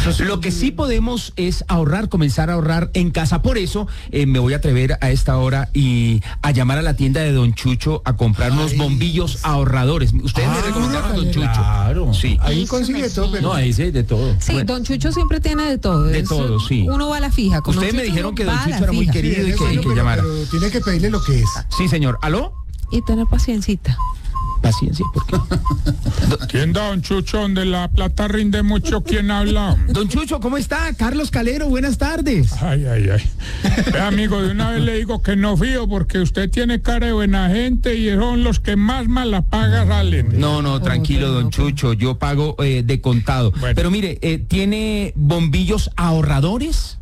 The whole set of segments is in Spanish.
Lo que sí podemos es ahorrar, comenzar a ahorrar en casa. Por eso me voy a atrever a esta hora y a llamar a la tienda de Don Chucho a comprar unos bombillos ahorradores. Ustedes me recomendaron a Don Chucho. Claro. Sí. Ahí consigue de todo. No, ahí sí hay de todo. Sí, Bueno. Don Chucho siempre tiene de todo. De todo, sí. Uno va a la fija. Con Ustedes Don me Chucho dijeron uno que Don va a la Chucho era muy fija. querido y que pero llamara. tiene que pedirle lo que es. Sí, señor. ¿Aló? Y tener paciencita. Paciencia, ¿por qué? Tienda Don Chucho, donde la plata rinde mucho. ¿Quién habla? Don Chucho, ¿cómo está? Carlos Calero, buenas tardes. Ay. Amigo, de una vez le digo que no fío porque usted tiene cara de buena gente y son los que más mala paga salen. No, tranquilo, Don Chucho, yo pago de contado. Bueno. Pero mire, ¿tiene bombillos ahorradores?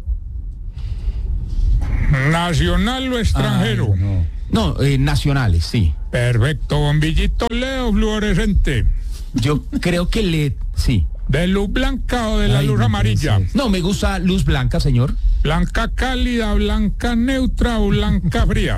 ¿Nacional o extranjero? Ay, no. No, nacionales, sí. Perfecto, bombillito LED o fluorescente. Yo creo que sí. ¿De luz blanca o de la Ay, luz no amarilla? puede ser. No, me gusta luz blanca, señor. ¿Blanca cálida, blanca neutra o blanca fría?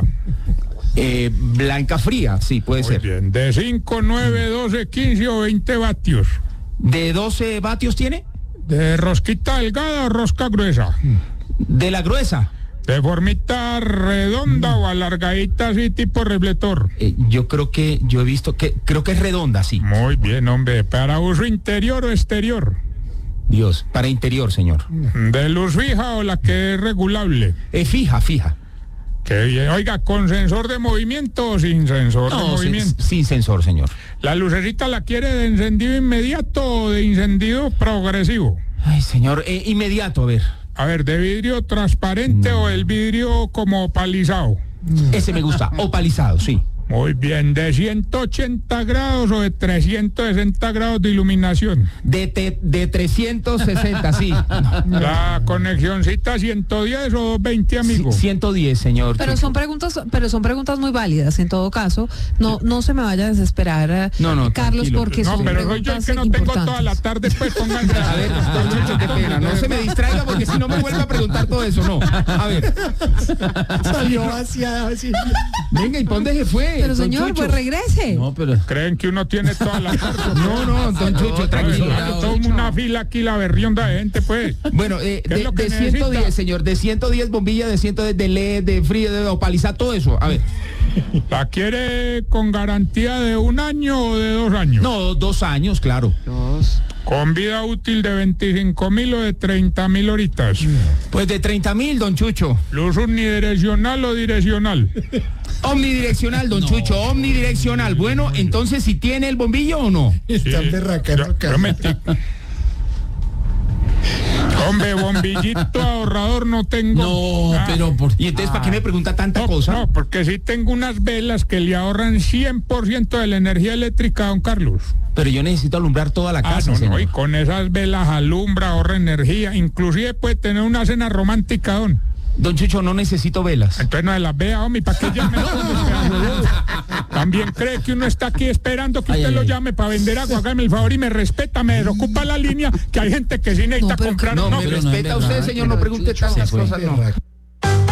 Blanca fría, sí, puede Muy ser. bien, de 5, 9, 12, 15 o 20 vatios. ¿De 12 vatios tiene? ¿De rosquita delgada o rosca gruesa? ¿De la gruesa? ¿De formita redonda o alargadita así tipo reflector? Yo creo que, yo he visto que, creo que es redonda, sí. Muy bien, hombre. ¿Para uso interior o exterior? Dios, para interior, señor. ¿De luz fija o la que es regulable? Fija. Que bien. Oiga, ¿con sensor de movimiento o sin sensor de movimiento? Sin sensor, señor. ¿La lucecita la quiere de encendido inmediato o de encendido progresivo? Ay, señor, inmediato, a ver. A ver, ¿de vidrio transparente o el vidrio como palizado? Ese me gusta, opalizado, sí. Muy bien, ¿de 180 grados o de 360 grados de iluminación? De 360, sí. No. ¿La conexioncita 110 o 20, amigo? 110, señor. Pero son preguntas muy válidas. En todo caso, no se me vaya a desesperar, No, Carlos, tranquilo. porque No, son pero soy yo el preguntas que no tengo importantes. toda la tarde, pues pónganse. A ver, don Chucho, qué pena. No se me distraiga porque si no me vuelve a preguntar todo eso, no. A ver. Salió hacia así. Venga, ¿y para dónde se fue? Pero don señor, Chucho? pues regrese. No, pero... ¿Creen que uno tiene toda la tarde? No, don Chucho, tranquilo. Tomo una fila aquí, la berrionda de gente, pues. Bueno, es de lo que 110, necesita? señor, de 110 bombillas, de 110 de LED, de frío, de opalizar, todo eso. A ver. ¿La quiere con garantía de 1 año o de 2 años? No, 2 años, claro. ¿Con vida útil de 25.000 o de 30.000 horitas? Pues de 30.000, don Chucho. ¿Luz unidireccional o direccional? Omnidireccional, don Chucho, omnidireccional. Bueno, entonces, ¿si tiene el bombillo o no? Están berracando, yo metí. Hombre, bombillito ahorrador no tengo. No, Ah, pero por... Y entonces, ¿para qué me pregunta tanta no, cosa? no, porque sí tengo unas velas que le ahorran 100% de la energía eléctrica a don Carlos. Pero yo necesito alumbrar toda la casa, No, señor. y con esas velas alumbra, ahorra energía. Inclusive puede tener una cena romántica, don. Don Chucho, no necesito velas. Entonces no se las vea, hombre, ¿para qué llame? También cree que uno está aquí esperando que usted lo llame para vender agua. Hágame el favor y me respeta, me desocupa la línea, que hay gente que sí necesita No, pero comprar. No, me pero no es respeta usted, verdad. señor, no pregunte tantas Se fue. cosas, no.